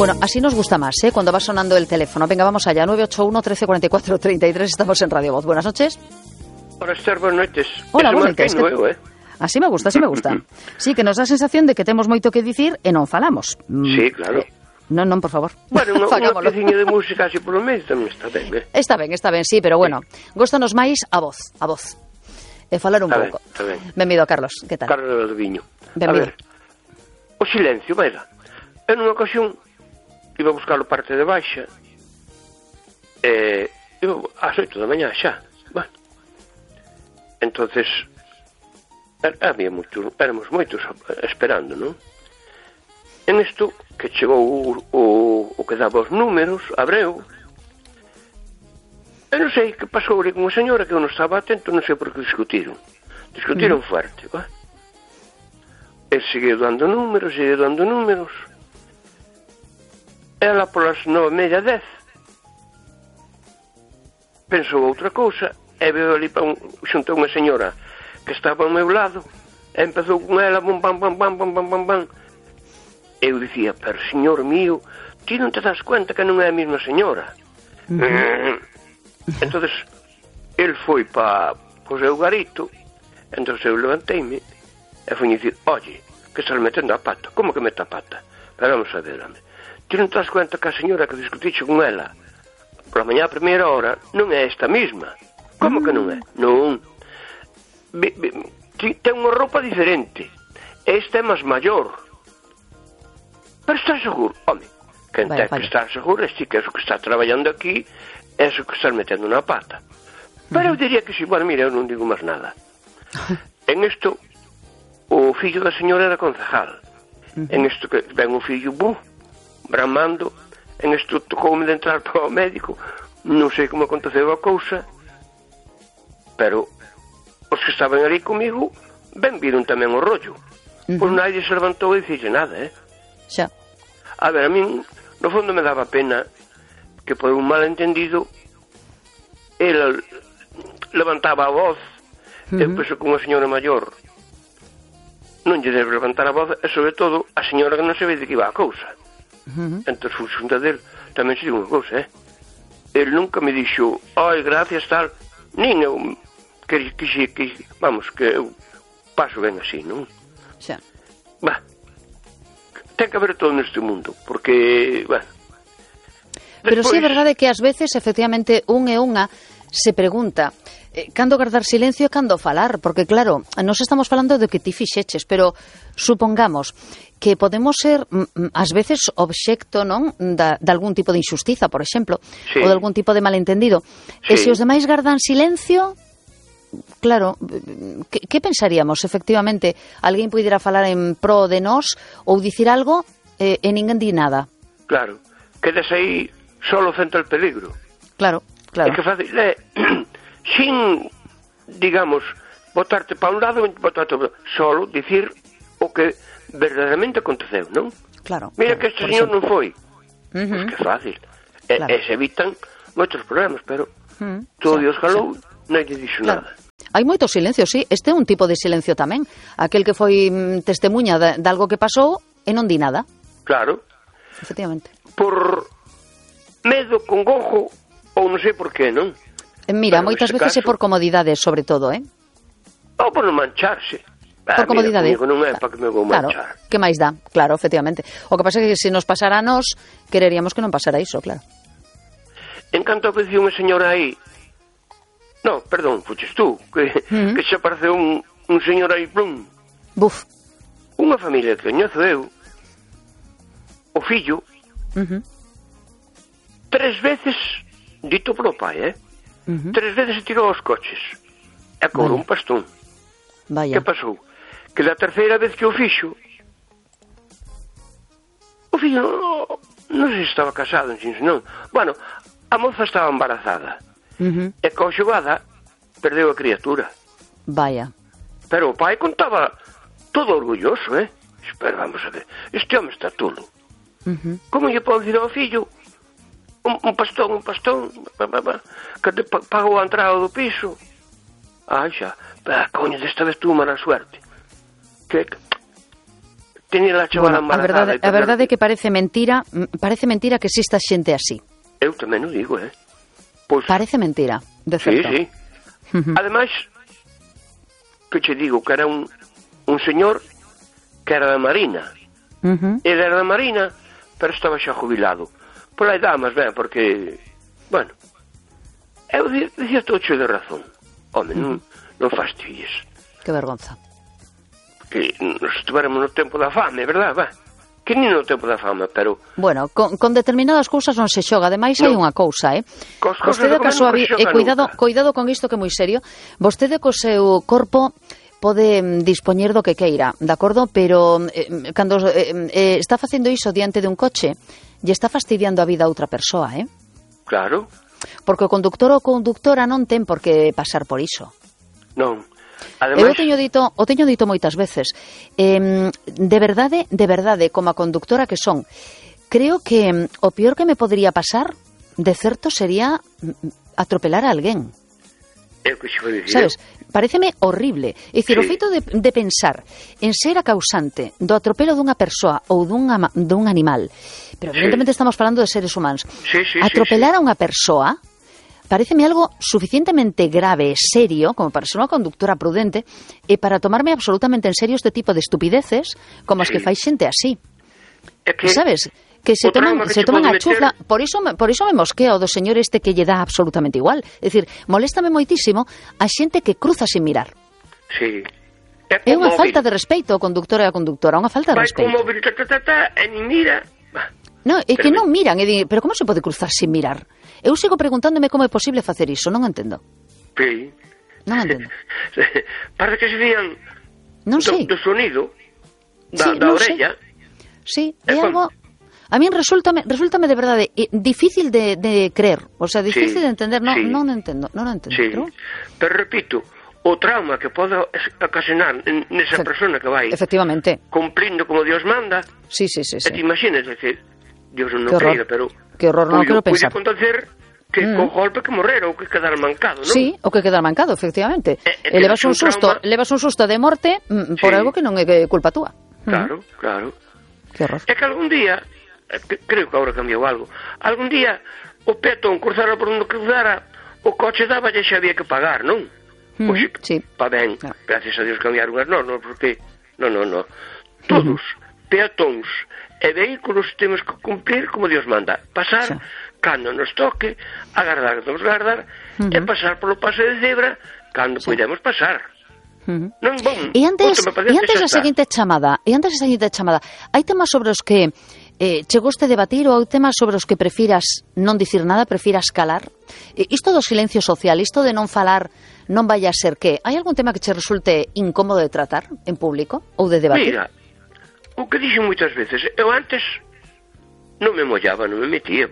Bueno, así nos gusta más, ¿eh? Cuando va sonando el teléfono. Venga, vamos allá. 981 13 44 33. Estamos en Radio Voz. Buenas noches. Hola, Esther, buenas noites. Hola, buenas noites. Así me gusta, así me gusta. Sí, que nos dá a sensación de que temos moito que dicir e non falamos. Sí, claro. Non, por favor. Bueno, unha peciña de música así por lo menos tamén está ben, Está ben, sí, pero bueno, góstanos máis a voz. E falar un pouco. Está ben. Benvido, Carlos, que tal? Carlos do Viño. Benvido. A ver, o silencio, vaya. En unha ocasión iba a buscar o parte de baixa iba ás 8 da mañá xa. Bueno, entonces éramos moitos esperando, non? En isto que chegou o que daba os números, Abreu, eu non sei que pasou ali con unha señora que eu non estaba atento, non sei por que discutiron fuerte, va? Ele seguiu dando números, ela polas 9:30, 10 pensou outra cousa e veo ali xunto a unha señora que estaba ao meu lado e empezou con ela bam, eu dicía, pero señor mío, ti non te das cuenta que non é a mesma señora? Entonces ele foi para o seu garito, entonces eu levanteime e fui dicir, oye, que estás metendo a pata? Como que mete a pata? Pero vamos a ver, home, ti non te das cuenta que a señora que discutiche con ela por a mañá a primeira hora non é esta mesma? Como que non é? Non. Ten unha roupa diferente, esta é máis maior. Pero estás seguro? Home, quen ten que estar seguro é que é o que está traballando aquí, é o que estás metendo na pata. Pero eu diría que si, bueno, mira, eu non digo máis nada. En isto, o fillo da señora era concejal. En isto que ven o fillo, bramando, en isto tocoume de entrar para o médico, non sei como aconteceu a cousa, pero os que estaban ali comigo ben viron tamén o rollo. Pois nadie se levantou e dixille nada, Xa. A ver, a min, no fondo me daba pena que por un malentendido ele levantaba a voz, eu penso que unha señora maior non lle debe levantar a voz, e sobre todo a señora que non se ve de que iba a cousa. Entón, foi xunta del, tamén se digo unha cousa, ele nunca me dixo, ai, gracias, tal, nin eu que vamos, que eu paso ben así, non? Xa. Ten que haber todo neste mundo, porque, bueno... Pero sí é verdade que ás veces, efectivamente, un e unha se pregunta cando guardar silencio e cando falar, porque claro, nos estamos falando de que ti fixeches, pero supongamos que podemos ser ás veces obxecto, non, de algún tipo de injustiza, por exemplo, ou de algún tipo de malentendido. E se os demais gardan silencio, claro, que pensaríamos, efectivamente, alguén puidera falar en pro de nós ou dicir algo e ninguén di nada. Claro, quedes aí solo frente ao peligro. Claro. É que fácil é, sin, digamos, botarte para un lado e botarte para outro, solo dicir o que verdadeiramente aconteceu, non? Claro. Mira que este señor non foi. Pois que fácil. E se evitan moitos problemas, pero todo Dios galou, non lle dixo nada. Hai moitos silencios, sí. Este é un tipo de silencio tamén. Aquel que foi testemunha de algo que pasou e non di nada. Claro. Efectivamente. Por medo, congojo, ou non sei por qué, non? Mira, moitas veces é por comodidade, sobre todo, Ou por non mancharse. Por comodidade. Mira, non é para que me vou manchar. Claro, que máis dá, claro, efectivamente. O que pasa é que se nos pasara a nós, quereríamos que non pasara iso, claro. En canto apareceu unha señora aí, no, perdón, fuches tú, que se apareceu un señor aí, plum. Buf. Unha familia que coñezo eu, o fillo, 3 veces, dito polo pai, 3 veces se tirou aos coches e cobrou un pastón. Vaya. Que pasou? Que da terceira vez que o fixo, o fillo non sei se estaba casado, non. Bueno, a moza estaba embarazada e coa xogada perdeu a criatura. Vaya. Pero o pai contaba todo orgulloso, Espera, vamos a ver, este home está tolo. Como lle pode dicir ao fillo un pastón, que te pagou a entrada do piso? Ai, xa, coño, desta vez tuvo mala suerte. Que Tenía la chavala embarazada. A verdade é que parece mentira que exista xente así. Eu tamén o digo, Pois, parece mentira, de certo. Sí. Ademais, que che digo, que era un señor que era da Marina. Ele era da Marina, pero estaba xa jubilado. Por a edad, máis ben, porque, bueno, eu dicía todo che de razón. Home, non fastidies. Que vergonza. Que nos estuveramos no tempo da fame, verdad? Que ni no tempo da fame, pero... Bueno, con determinadas cousas non se xoga. Ademais, hai unha cousa, Vostede, caso cuidado con isto que é moi serio. Vostede co seu corpo pode dispoñer do que queira, de acordo? Pero cando está facendo iso diante de un coche, lle está fastidiando a vida a outra persoa, Claro. Porque o conductor ou conductora non ten por que pasar por iso. Non. Ademais, o teño dito moitas veces. De verdade, como a conductora que son, creo que o peor que me podría pasar, de certo, sería atropelar a alguén. É o que xe foi dicir. Sabes? Paréceme horrible. É dicir, o feito de pensar en ser a causante do atropelo dunha persoa ou dun animal, pero evidentemente estamos falando de seres humanos. Atropelar a unha persoa paréceme algo suficientemente grave, serio, como para ser unha conductora prudente, e para tomarme absolutamente en serio este tipo de estupideces como as que fai xente así. Sabes? Que se toman a chufla. Por iso me mosqueo do señor este que lle dá absolutamente igual. É dicir, moléstame moitísimo a xente que cruza sin mirar. Sí. É unha falta de respeito ao conductor e a conductora, unha falta de respeito. Vai como móvil, e nin mira. No, é que non miran, pero como se pode cruzar sin mirar? Eu sigo preguntándome como é posible facer iso, non entendo. Sí. Non entendo. Parece que se fían do sonido da orella. Sí, é algo... A min resultame de verdade difícil de creer, o sea, difícil de entender, non entendo. Sí. Pero repito, o trauma que pode ocasionar nesa persona que vai efectivamente cumplindo como Dios manda. Sí. E te imaginas que Dios non queira, pero que horror, non quero pensar. Puide acontecer que con golpe que morrer ou que quedar mancado, non? Sí, ou que quedar mancado, efectivamente. E levas un susto de morte por algo que non é culpa túa. Claro. Que horror. É que algún día, creo que agora cambiou algo, algún día o peatón cruzara por onde cruzara, o coche daba e xa había que pagar, non? Sí. Pa ben, gracias a Dios cambiaron as normas, porque non. Todos, peatóns e vehículos temos que cumplir como Dios manda. Pasar cando nos toque, agardar e pasar polo paso de cebra cando podemos pasar. Non, e antes a seguinte chamada, hai temas sobre os que che goste debatir ou hai temas sobre os que prefiras non dicir nada, prefiras calar? Isto do silencio social, isto de non falar, non vai a ser que hai algún tema que che resulte incómodo de tratar en público ou de debatir? Mira, o que dixen moitas veces, eu antes non me mollaba, non me metía,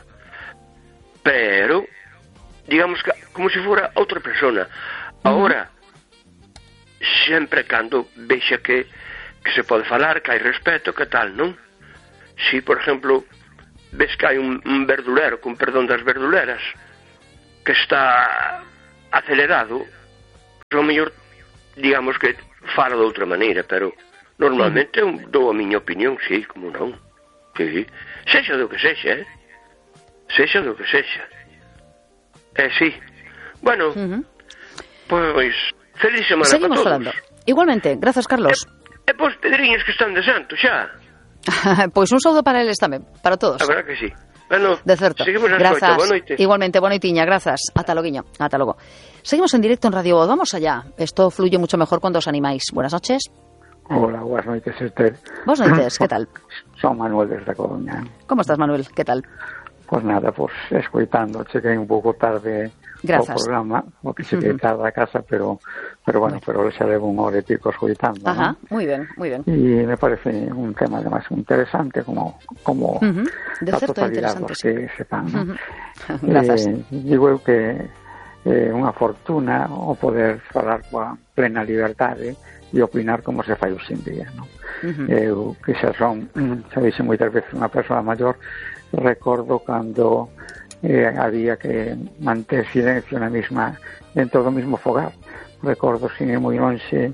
pero digamos que como se fora outra persona. Agora sempre cando vexa que se pode falar, que hai respeto, que tal, non? Si, por exemplo, ves que hai un verdulero, con perdón das verduleras, que está acelerado, o mellor, digamos que fala de outra maneira, pero normalmente eu dou a miña opinión, sí, como non. Sí. Sexa do que sexa, Sexa do que sexa. Sí. Bueno, pois, feliz semana para todos. Seguimos falando. Igualmente, grazas, Carlos. E pois pedriños que están de santo, xa. Pois un saúdo para eles tamén, para todos. A verdad que sí. Bueno, de certo. Seguimos as grazas. Boa noite. Igualmente, boa noitiña, grazas. Ata loguiño, ata logo. Seguimos en directo en Radio Voz, vamos allá. Esto fluye mucho mejor cuando os animáis. Buenas noches. Hola, buenas noites, Esther. Buenas noites, ¿qué tal? Son Manuel desde Coruña. ¿Cómo estás, Manuel? ¿Qué tal? Pues nada, escoitando, cheguei un pouco tarde ao programa, o que cheguei tarde a casa, pero bueno, pero xa levo unha hora e pico escoitando. Ajá, ¿no? Muy bien. E me parece un tema además interesante como de a certo totalidade dos que sepan, ¿no? Grazas. Digo eu que é unha fortuna o poder falar coa plena liberdade e opinar como se fai hoxe en día, ¿no? Eu, que xa dixen moitas veces unha persoa maior, recordo cando había que manter silencio dentro do mesmo fogar. Recordo, sin ir moi lonxe,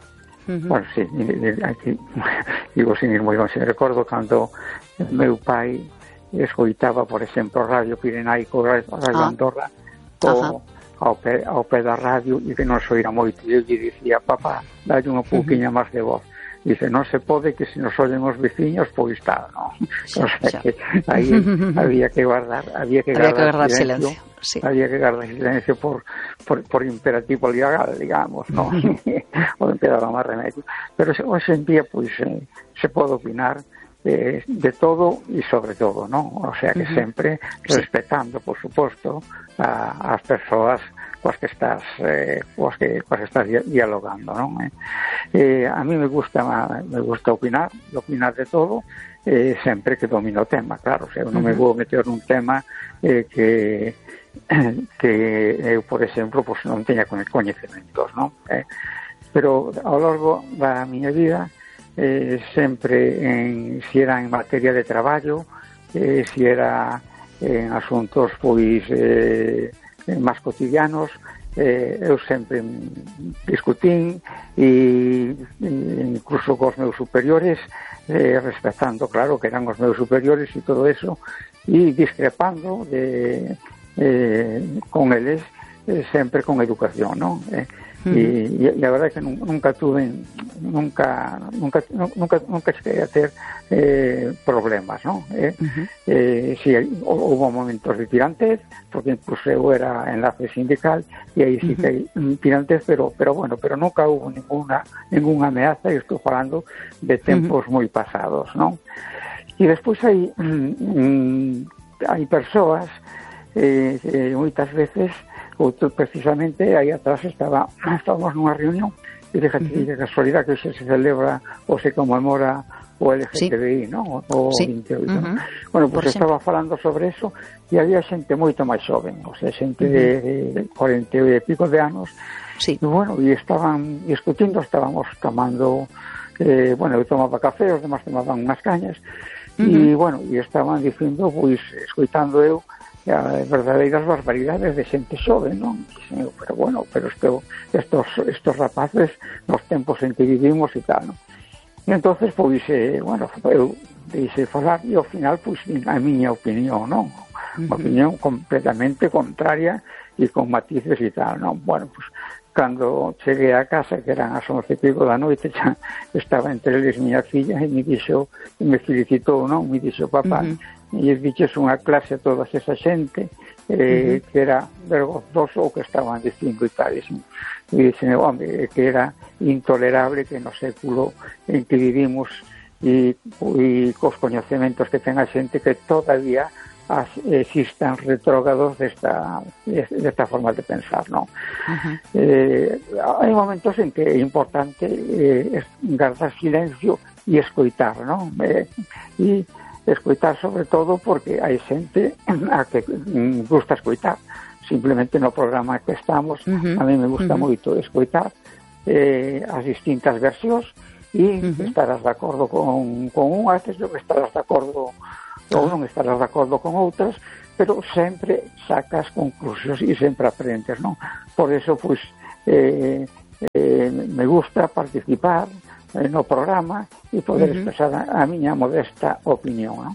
Bueno, sí, aquí digo sin ir moi longe, recordo cando meu pai escoitaba, por exemplo, Radio Pirenaico, Radio Andorra, ao pé da radio, e que non soira moito, e eu lle dicía: papá, dalle unha pouquiña máis de voz. Dice: non se pode, que se nos oyen os veciños, pois tal, non? O sea que aí había que guardar silencio. Sí. Había que guardar silencio por imperativo legal, digamos, non? O quedaba máis remedio. Pero hoxe en día, pois, se pode opinar de todo e sobre todo, non? O sea que sempre respetando, por suposto, as persoas coas que estás dialogando, non? A mí me gusta opinar de todo, sempre que domino o tema, claro. O sea, eu non me vou meter nun tema que eu, por exemplo, pues, non teña coñecementos, non? Pero ao longo da miña vida, sempre si era en materia de traballo, si era en asuntos pois máis cotidianos, eu sempre discutín e incluso cos meus superiores, respetando, claro, que eran os meus superiores e todo eso, e discrepando con eles, sempre con educación, non? E a verdade é que nunca cheguei a ter problemas, non? Si houve momentos de tirantez, porque incluso eu era enlace sindical e aí sí que tirantez, pero nunca houve ninguna ameaza, e estou falando de tempos moi pasados, non? E despois hai persoas moitas veces, outro precisamente aí atrás estábamos nunha reunión e déjate que casualidade que hoxe se celebra ou se conmemora o LGTBI, non? O 28. Bueno, pues estaba falando sobre eso e había xente moito máis xoven, o sea, xente de 40 e pico de anos, e bueno, e estaban discutindo, estábamos tomando, bueno, eu tomaba café, os demás tomaban unhas cañas, e bueno, e estaban dicindo, pois, escoitando eu, verdadeiras barbaridades de xente xove, non? Pero bueno, estos rapaces nos tempos en que vivimos e tal, non? E entonces, pois, bueno, eu deixei falar e ao final, pois, a miña opinión, non? Unha opinión completamente contraria e con matices e tal, non? Bueno, pois, cando cheguei a casa, que eran as 11:30 da noite, xa estaba entre eles miña filla e me felicitou, non? Me dixo: papá, e diches unha clase a toda esa xente que era vergonzoso o que estaban dicindo e tal. E dixen, home, que era intolerable que no século en que vivimos e cos coñecementos que ten a xente, que todavía existan retrógrados desta forma de pensar, non? Hai momentos en que é importante guardar silencio e escoitar, non? E escoitar sobre todo porque hai xente a que gusta escoitar. Simplemente no programa que estamos, a mí me gusta moito escoitar as distintas versións e estarás de acordo con unhas, estarás de acordo ou non estarás de acordo con outras, pero sempre sacas conclusións e sempre aprendes, non? Por eso, pois, me gusta participar no programa e poder expresar a miña modesta opinión, non?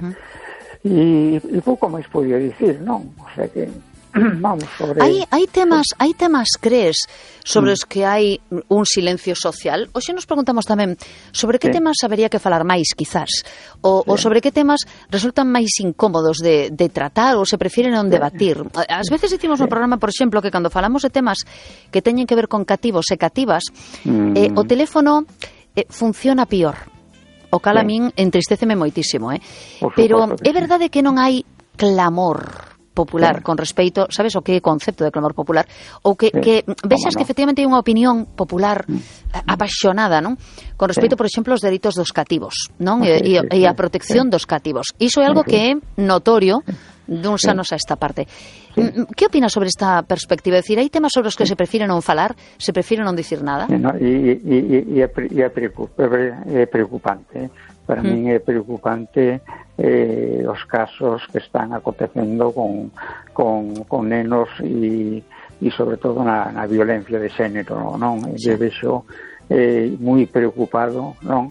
E pouco máis podía dicir, non? O sea que vamos sobre... Hai temas, crees, sobre os que hai un silencio social? Hoxe nos preguntamos tamén sobre que temas habería que falar máis, quizás, ou sobre que temas resultan máis incómodos de tratar ou se prefiren non debatir. Ás veces dicimos no programa, por exemplo, que cando falamos de temas que teñen que ver con cativos e cativas, o teléfono funciona pior. O cal a min entristeceme moitísimo, pero é verdade que non hai clamor popular con respecto, sabes o que é o concepto de clamor popular, ou que vexas que efectivamente hai unha opinión popular apaixonada, non? Con respecto, por exemplo, aos dereitos dos cativos, non? E a protección dos cativos. Iso é algo que é notorio duns anos a esta parte. Que opinas sobre esta perspectiva? É dicir, hai temas sobre os que se prefire non falar, se prefire non dicir nada? E é preocupante. Para min é preocupante os casos que están acontecendo con nenos e sobre todo na violencia de xénero, non? E vexo moi preocupado, non?